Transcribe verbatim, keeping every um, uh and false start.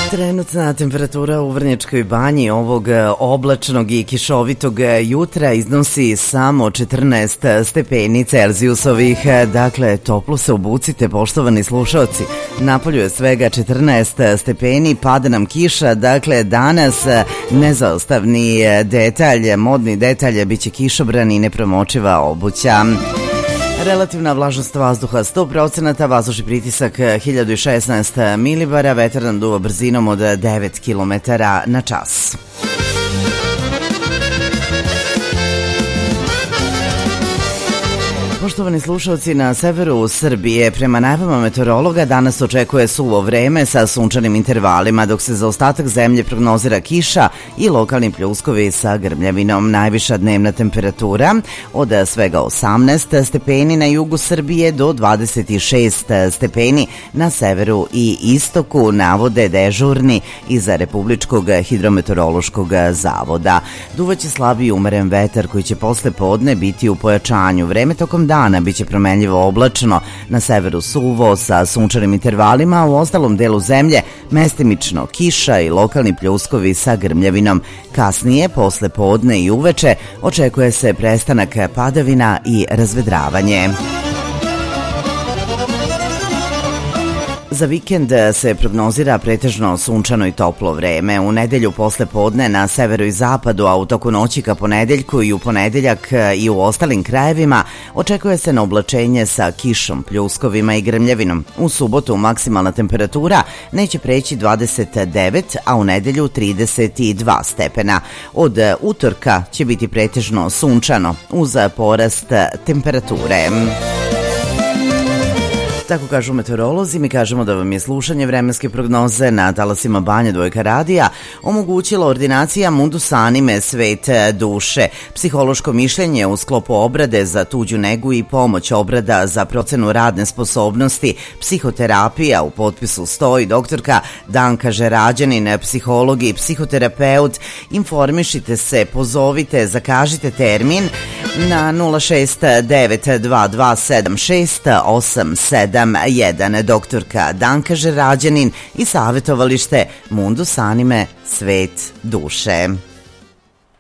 Trenutna temperatura u Vrnjačkoj Banji ovog oblačnog i kišovitog jutra iznosi samo četrnaest stepeni Celzijusovih. Dakle, toplo se obucite, poštovani slušaoci. Napolju je svega četrnaest stepeni, pada nam kiša. Dakle, danas nezaostavni detalj, modni detalj, bit će kišobran i nepromočiva obuća. Relativna vlažnost vazduha sto procenata, vazdušni pritisak hiljadu šesnaest milibara, vetar nam duva brzinom od devet kilometara na čas. Poštovani slušalci, na severu Srbije prema najavama meteorologa danas očekuje suvo vreme sa sunčanim intervalima, dok se za ostatak zemlje prognozira kiša i lokalni pljuskovi sa grmljavinom. Najviša dnevna temperatura od svega osamnaest stepeni na jugu Srbije do dvadeset šest stepeni na severu i istoku, navode dežurni iz Republičkog hidrometeorološkog zavoda. Duvaće slab i umeren vetar koji će posle podne biti u pojačanju. Vreme tokom dana biće promenljivo oblačno, na severu suvo sa sunčanim intervalima, a u ostalom delu zemlje mestimično kiša i lokalni pljuskovi sa grmljavinom. Kasnije, posle podne i uveče, očekuje se prestanak padavina i razvedravanje. Za vikend se prognozira pretežno sunčano i toplo vreme. U nedelju posle podne na severu i zapadu, a u toku noći ka ponedeljku i u ponedeljak i u ostalim krajevima očekuje se na oblačenje sa kišom, pljuskovima i grmljavinom. U subotu maksimalna temperatura neće preći dvadeset devet, a u nedelju trideset dva stepena. Od utorka će biti pretežno sunčano uz porast temperature. Tako kažu meteorolozi, mi kažemo da vam je slušanje vremenske prognoze na talasima Banja Dvojka radija omogućila ordinacija Mundus Anime Svet duše, psihološko mišljenje u sklopu obrade za tuđu negu i pomoć, obrada za procenu radne sposobnosti, psihoterapija, u potpisu stoji doktorka Danka Žerađanin, psiholog i psihoterapeut. Informišite se, pozovite, zakažite termin na nula šest devet dva dva sedam šest osam sedam jedan. Doktorka Danka Žerađanin i savjetovalište Mundus Anime Svet duše.